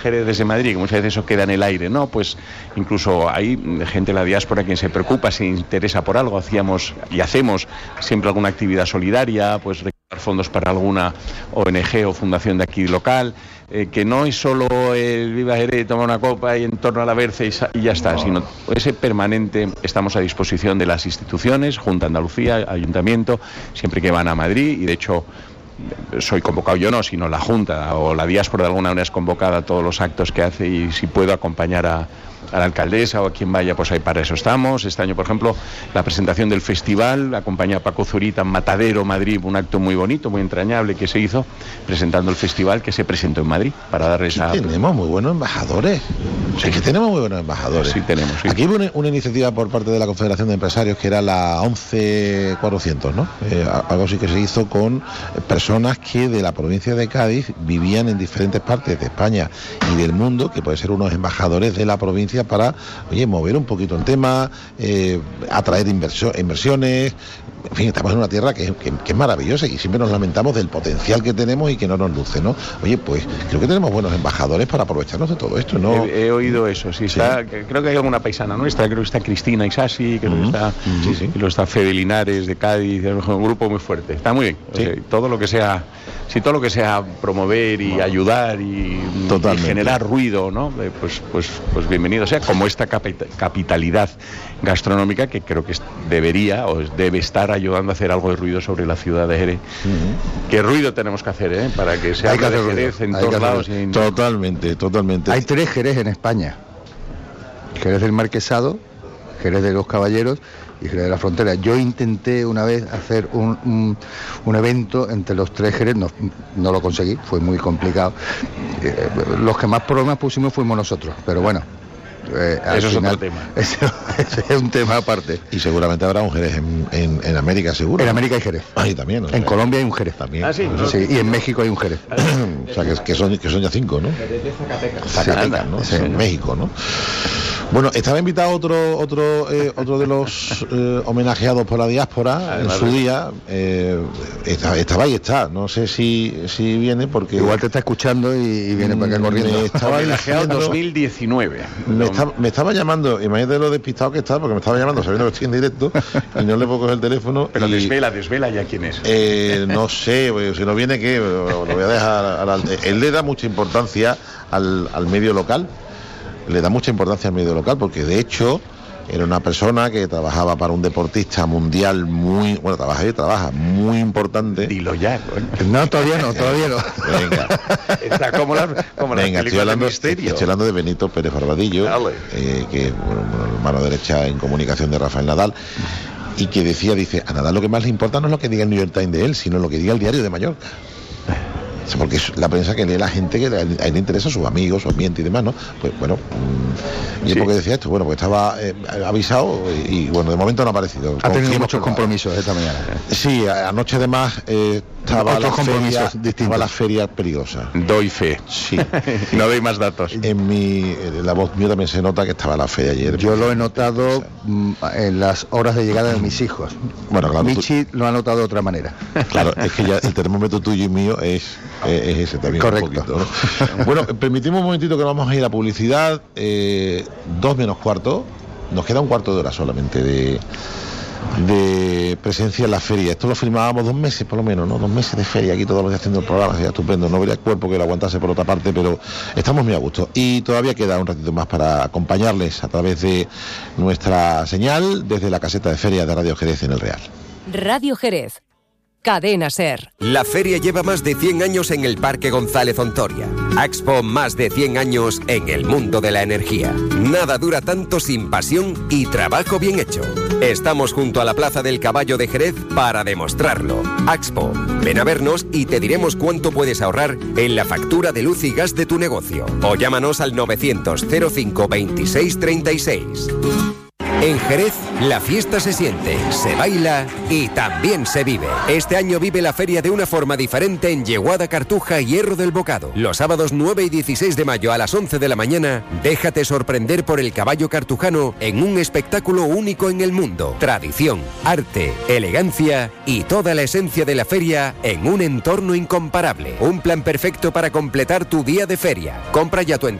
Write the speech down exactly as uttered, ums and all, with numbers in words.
Jerez desde Madrid, que muchas veces eso queda en el aire, ¿no? Pues incluso hay gente de la diáspora quien se preocupa, se interesa por algo, hacíamos y hacemos siempre alguna actividad solidaria, pues recaudar fondos para alguna O N G o fundación de aquí local, eh, que no es solo el Viva Jerez, toma una copa y en torno a la Berce y, y ya está, no. Sino ese permanente, estamos a disposición de las instituciones, Junta de Andalucía, Ayuntamiento, siempre que van a Madrid, y de hecho soy convocado yo no, sino la Junta o la diáspora de alguna manera es convocada a todos los actos que hace, y si puedo acompañar a, a la alcaldesa o a quien vaya, pues ahí para eso estamos. Este año, por ejemplo, la presentación del festival, acompaña a Paco Zurita en Matadero, Madrid, un acto muy bonito, muy entrañable que se hizo, presentando el festival que se presentó en Madrid, para darles a... Tenemos muy buenos embajadores, sí. Es que tenemos muy buenos embajadores. Sí, tenemos. Sí. Aquí hubo una, una iniciativa por parte de la Confederación de Empresarios que era la once cuatrocientos, ¿no? Eh, algo así que se hizo con personas que de la provincia de Cádiz vivían en diferentes partes de España y del mundo, que pueden ser unos embajadores de la provincia para, oye, mover un poquito el tema, eh, atraer inversión, inversiones. En fin, estamos en una tierra que, que, que es maravillosa y siempre nos lamentamos del potencial que tenemos y que no nos luce, ¿no? Oye, pues creo que tenemos buenos embajadores para aprovecharnos de todo esto, ¿no? He, he oído eso, sí, está, sí. Creo que hay alguna paisana nuestra, creo que está Cristina Isasi, creo uh-huh. que está, uh-huh. sí, sí. Creo que está Fede Linares de Cádiz, un grupo muy fuerte, está muy bien, sí. eh, todo lo que sea, sí, todo lo que sea promover y bueno. ayudar y, y generar ruido, ¿no? Eh, pues, pues, pues bienvenido sea, como esta capita, capitalidad gastronómica que creo que debería o debe estar ayudando a hacer algo de ruido sobre la ciudad de Jerez. Uh-huh. ¿Qué ruido tenemos que hacer, eh? Para que se hable de Jerez en todos lados? Y... Totalmente, totalmente. Hay tres Jerez en España: Jerez del Marquesado, Jerez de los Caballeros y Jerez de la Frontera. Yo intenté una vez hacer un, un, un evento entre los tres Jerez, no, no lo conseguí, fue muy complicado. Eh, los que más problemas pusimos fuimos nosotros, pero bueno. Eh, eso es final, otro tema. Ese, ese es un tema aparte. Y seguramente habrá un Jerez en, en, en América, seguro. En América hay Jerez. Ahí también. ¿no? En Colombia hay un Jerez también. Ah, sí, ¿no? Sí, y en México hay un Jerez. O sea, que, que, son, que son ya cinco, ¿no? Zacatecas. Zacatecas, ¿no? Sí. En México, ¿no? Bueno, estaba invitado otro otro eh, otro de los eh, homenajeados por la diáspora en su día. Eh, estaba, estaba ahí está. No sé si, si viene porque... Igual te está escuchando y, y viene para acá corriendo. Me estaba homenajeado en dos mil diecinueve. Me, está, me estaba llamando, imagínate lo despistado que está, porque me estaba llamando sabiendo que estoy en directo y no le puedo coger el teléfono. Pero y, desvela, desvela ya quién es. Eh, no sé, pues, si no viene, ¿qué? Lo voy a dejar. A la, él le da mucha importancia al, al medio local. Le da mucha importancia al medio local porque de hecho era una persona que trabajaba para un deportista mundial muy, bueno, trabaja y trabaja, muy importante. Dilo ya, coño. No, todavía no, todavía no. Venga. Está como la, como la Venga, estoy hablando, de estoy hablando de Benito Pérez Barbadillo, eh, que es bueno, mano derecha en comunicación de Rafael Nadal, y que decía, dice, a Nadal lo que más le importa no es lo que diga el New York Times de él, sino lo que diga el Diario de Mallorca. Porque es la prensa que lee la gente que a él le interesa, sus amigos, su ambiente y demás, ¿no? Pues bueno, mmm, y es sí. porque decía esto, bueno, pues estaba eh, avisado y, y bueno, de momento no ha aparecido. Ha tenido muchos compromisos esta mañana. Sí, anoche además eh, estaba, la feria, estaba la feria peligrosa. Doy fe. Sí. No doy más datos. En mi, en la voz mía también se nota que estaba la feria ayer. Yo lo he notado en las horas de llegada de mis hijos. Bueno, claro. Michi tú... lo ha notado de otra manera. Claro, es que ya el termómetro tuyo y mío es... es ese también. Correcto. Un poquito, ¿no? Bueno, permitimos un momentito que vamos a ir a publicidad. Eh, dos menos cuarto. Nos queda un cuarto de hora solamente de, de presencia en la feria. Esto lo firmábamos dos meses por lo menos, ¿no? Dos meses de feria aquí todos los días haciendo el programa, sería estupendo. No vería cuerpo que lo aguantase por otra parte, pero estamos muy a gusto. Y todavía queda un ratito más para acompañarles a través de nuestra señal desde la caseta de feria de Radio Jerez en El Real. Radio Jerez. Cadena SER. La feria lleva más de cien años en el Parque González Ontoria. Expo, más de cien años en el mundo de la energía. Nada dura tanto sin pasión y trabajo bien hecho. Estamos junto a la Plaza del Caballo de Jerez para demostrarlo. Expo, ven a vernos y te diremos cuánto puedes ahorrar en la factura de luz y gas de tu negocio. O llámanos al novecientos cero cinco veintiséis treinta y seis. En Jerez, la fiesta se siente, se baila y también se vive. Este año vive la feria de una forma diferente en Yeguada, Cartuja y Hierro del Bocado. Los sábados nueve y dieciséis de mayo a las once de la mañana, déjate sorprender por el caballo cartujano en un espectáculo único en el mundo. Tradición, arte, elegancia y toda la esencia de la feria en un entorno incomparable. Un plan perfecto para completar tu día de feria. Compra ya tu entrada